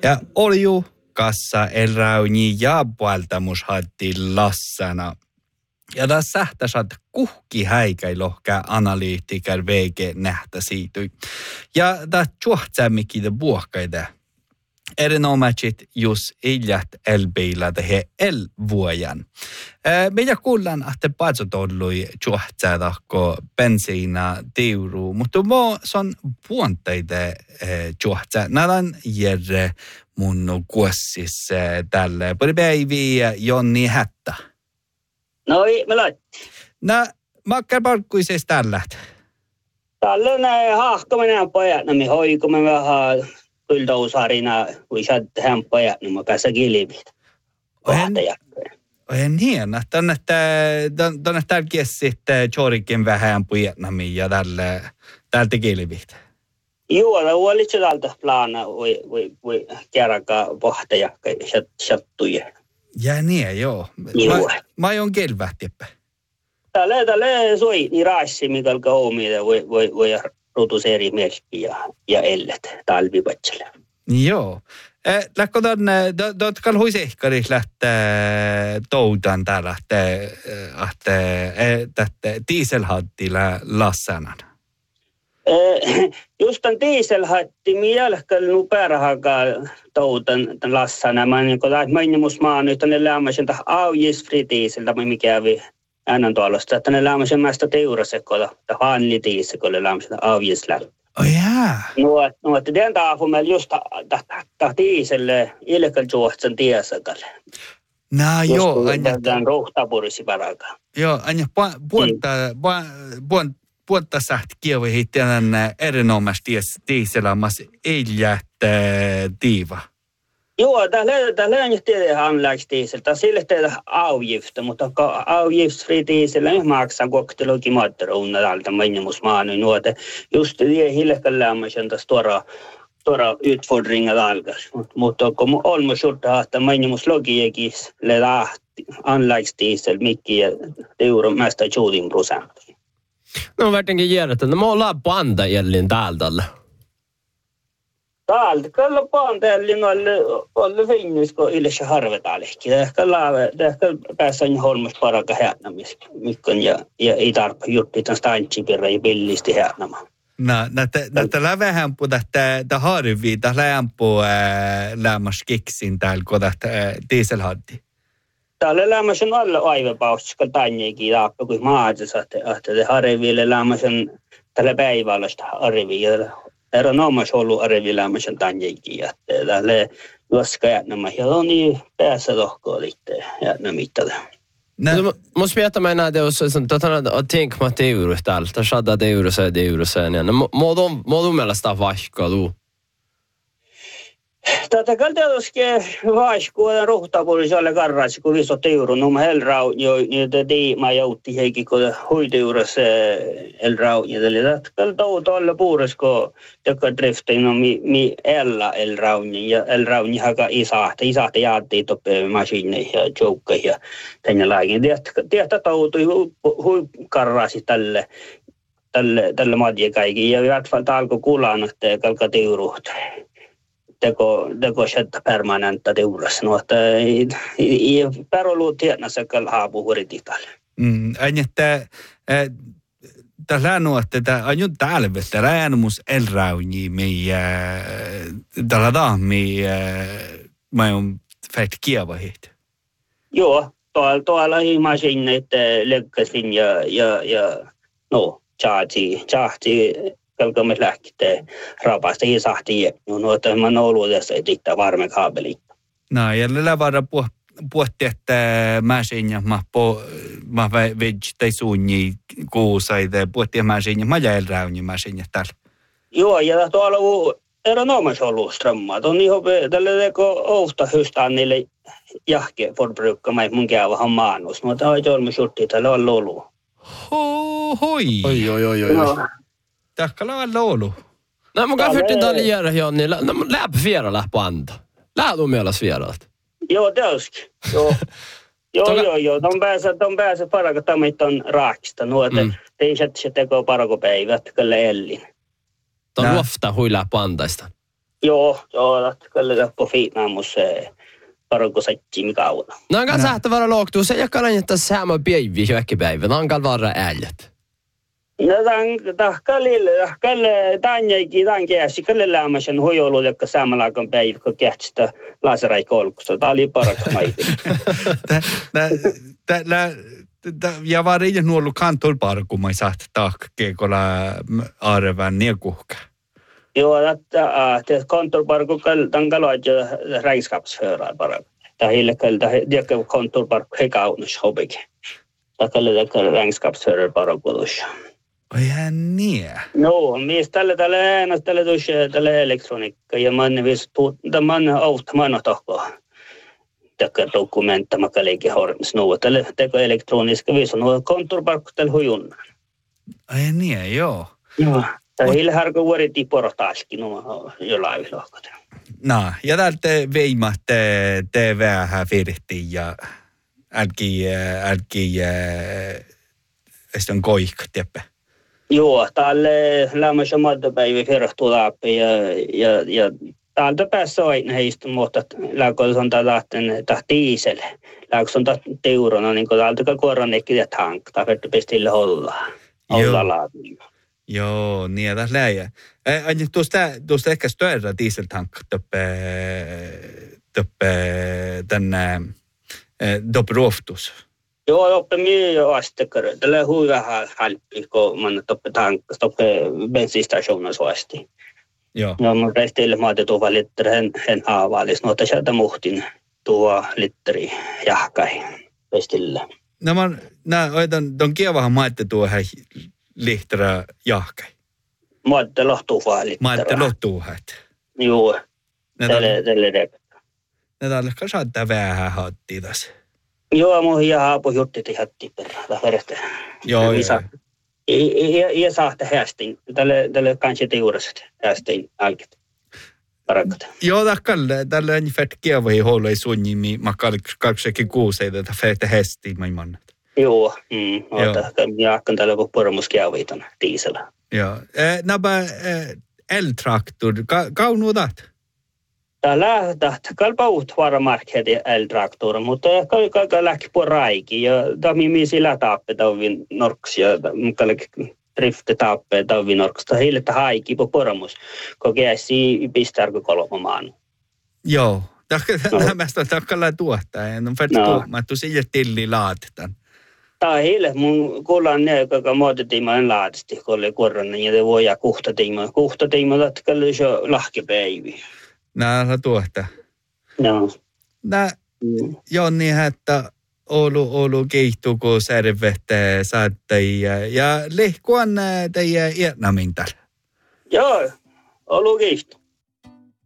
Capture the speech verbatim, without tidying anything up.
Ja oli ju kassa elrauni ja puoltamus hatti lassana. Ja tässä sähtäsät kuhki häikäi lohkää analyytikär V G nähtä siitä. Ja tämä juhtsämmikin puhkaita. Erinomaisesti jos iljät elbeillä he elvuojan. Meillä kuullaan, että patsot ollui juhtsätä, kun bensiina teuru, mutta mo on puonteita juhtsätä. Nähdään järre mun kuossis tälle. Pari päiviä Jonni Hättä. No ei, me laitti. No, makkar parkkuises tällä. Tällä on hahkaminen pojat, no me hoikumme vähän kyltousharina, kun sä tähän pojat, niin mä päässä kilivit. Olen hieno. Tänne täällä kessit Chorikin vähän pojatnamiin ja täältä kilivit. Joo, tämä oli se täältä plana, voi kerrankaan pohtajakka sattuja. Ja niin, joo. Joo. Mä, mä oon kelvähtiepä. Tällä tällä soi niin raassi, mikä alkaa omida, voi, voi, voi rutus eri merkki ja, ja ellet talvipatselle. Joo. Eh, lähkö tuonne, tuotkal huisehkaris lähtee toudan täällä, että dieselhattilla lassanan? Just tämän dieselhatti, minä jälkeen nu päärähakaa toudan tämän lassana. Mä niin kuin mainitmus maa nyt tänne lämmäisen tähän aujisfri diesel, tämä mikä kävi äänen tuollaista. Tänne lämmäisen mästä teurasekolla, tämä hanli diesel, lämmäisen aujisläl. Oh jää. No, no että den taafu meillä just tämä diesel ilkal juohtsen tiesakalle. No joo. Tämän ruhtapurisi parakaan. Joo, aina puolta, puolta. Puolta sähti kievi hittänän erinomaisesti dieselamassa eiljät tiiva. Joo, tämä on tietysti anläks diesel. Tämä on sille tehdä avgifta, mutta avgiftsfri diesel ei maksaa koktelukin matteruunna täältä mainitmusmaan. Just det hilkkaan lämmöisen tässä tuoda tuoda utfordringar algas. Mutta kun olemme suurta, että mainitmuslogiakin lähti anläks diesel mikki ja euron mästä tjuutin prosenttia. No vartenkin järjestetään. No me ollaan panta jälleen täältä. Täältä kyllä panta jälleen oli finnis, kun yleensä harvetallekin. Ehkä päässä holmassa paraka häänämistä. Ja ei tarvitse juttia tämän stantsipirra ja pillisti häänämään. No, näitä lävähän puhutaan harvia, tämä lämpöä lämmäs keksin täällä, kun tämä dieselhatti. Täällä lämmöisen alla aivapaus, kun tännekin taappa, kun maatissa, että te harville lämmöisen tällä päivällistä harville. Erinomaisesti ollut harville lämmöisen tännekin, että täällä juoska jätnämä. Ja on niin päässä tohkoa liittyen jätnämittällä. Måste veta mig när det är så att tänk på att det är ur allt. Det skadar det ur så det ur så igen. Må de må de mella sta vaska du. Tätä kaltaiske vaskua ruhtapurissa karrasi kun viso teuru no helrau jo niitä diima joutti heikin kun hoiteurassa elrau ja tällä kaltau tolle puuresko joka drifti no mi mi ella elrau ja elrau ni haka isahta isahta jaatti toppe masiineihin ja joukkeihin ja tänne laakin tietä tautui hui karrasi tälle tälle tälle madje kaikki ja jatkalta alkoi kulaan että kalka teuruht teko teko sieltä permanenta teurassa no että ei perolu tiedässä kal haapu hurititalle. Mm ainatta tällä no että tämä on nyt täällä vettä räänumus elrauni mi tällä dahmi mä on fett kieva hit. Joo, tuolla tuolla imagine lekkasin ja ja ja no charge charge kalkamme lähtee rapasta ei sahti no että mä ollut tässä että varme kaapeli. No ja lävara puh puhutti että machine ma po ma veg tai suunni kuusaide puhutti machine ma jäälrauni machine täällä. Joo ja tuolla on erinomaisesti ollut strömmaa. On ihan tällä teko ousta hystään niille jahke forbrukkamme mun käyvä maanus. Mutta on jolmi sutti tällä on lolu. Hoi. Oi oi oi oi. Tackala on lolu. No mun kan fyrtin tällä järä Jonni. No läp fiera läp anta. Lää du meillä svierat. Joo tausk. Joo. Joo joo joo. Ton päässä ton päässä paraka tamit on raakista. Nuote teiset se teko parako päivät kyllä ellin. Ton lofta huilaa pantaista. Joo, joo, että kyllä på Finland se parko sätti mikä on. No on kanssa sähtä vara loogtuu, se joka on että sama päivi, hyökkipäivä, no on kanssa vara ääljät. No tämän tahkalille, tahkalle tänjäkin tämän käsi, kyllä lämmäsen huijolu, joka samanlaikon päivä, kun kähtsistä laseräikolkusta. Tämä oli parasta maiti. Ja var ei nuollu kantorparku, mä saat tahkeekolla arvän niekuhka. Joo, että kontorparku tämän kaloja räiskapsförare bara. Det hela kallt det kan kontorpark heka unnus hobig. Det kallar det räiskapsförare bara kodus. Oi hän niin. No, mies tälle tälle äänes tälle dus tälle elektroniikka ja man vis man auto man tahko. Tekee dokumenta makalikin hormis no tälle teko elektroniska vis no kontorpark tälle hujun. Ai niin, joo. Joo. Heillä harko vuodetti portaaskin no jollain lohkot. No, ja täältä veimat T V-hän virti ja älki älki estön koik teppe. Joo, tälle lämmössä maddopäivä verrattuna läpi ja ja ja täältä päässä aina heistä mutta lääkos on tällainen tahtiisel. Lääkos on teurona niin kuin täältä kuoran ekkiä tank tai vettä pestille olla. Olla laadun. Joo, niin ja tässä läjä. Aina tuosta tuosta ehkä större dieseltank töppe töppe tänne töppe roftus. Joo, töppe mie jo astekar. Tällä hyvä halppi kun man töppe tank töppe bensinstationen asti. Joo. Ja mun restille maate tuo litter hen hen haavaalis no tässä muhtin tuo litteri jahkai pestille. No man nä oitan ton kievahan maatte tuo hän lihtera jahkai. Maatte lohtuu vaan littera. Maatte lohtuu häät. Joo. Tälle tälle dek. Ne tälle kasattaa vähän hatti tässä. Joo, mun ja haapu jutti tehatti perä verta. Joo, joo. Ja ja saahta hästin. Tälle tälle kanske teuraset hästin alket. Parakat. Joo, tälle tälle on fett kievahi holloi sunnimi makal kaksekin kuuseita että fett hästi mai mannat. Joo, mm, ota jaakkan tällä kun pormuskeavitan diesellä. Joo. Eh, napa el-traktor, ka, kaunuudat? Täällä kalpa utvara markkedi el-traktor, mutta kalka lähti på raiki ja tämä sillä tappe tavin norks ja kalka drifte tappe tavin norks. Tämä heille haiki på pormus, kun käsi pistää kolmamaan. Joo. Tämä on takkalla tuottaa. En fett tuomattu sille tilli laatetaan. Tämä heille mun kuulan ne, joka muototiimaan laatisti, kun oli korronen, ja te voi jää kuhtatiimaan. Kuhtatiimaan latkalle se lahkepäivi. Nää tuottaa. Joo. Nää, mm. joo niin, että Oulu, Oulu keihtuu, kun särvette saattajia. Ja lehkuan teidän Vietnamin täällä. Joo, Oulu keihtuu.